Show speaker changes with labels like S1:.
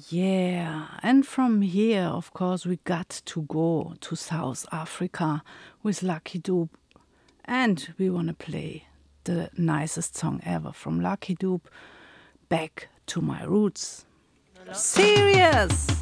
S1: Yeah, and from here, of course, we got to go to South Africa with Lucky Dube. And we want to play the nicest song ever from Lucky Dube, Back to My Roots. Serious!